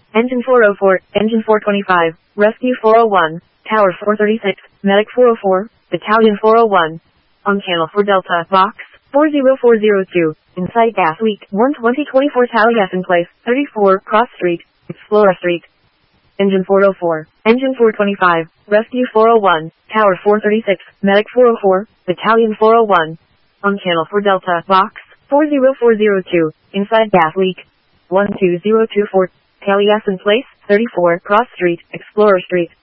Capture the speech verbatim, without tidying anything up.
Engine four oh four, Engine four twenty-five, Rescue four oh one, Tower four thirty-six, Medic four oh four, Battalion four oh one. On channel for Delta, Box four oh four oh two, inside gas leak, one twenty twenty-four Taliesin Place, thirty-four, Cross Street, Explorer Street. Engine four oh four, Engine four twenty-five, Rescue four oh one, Tower four thirty-six, Medic four oh four, Battalion four oh one. On channel for Delta, Box four oh four oh two, inside gas leak, one two zero two four, Taliesin Place, thirty-four, Cross Street, Explorer Street.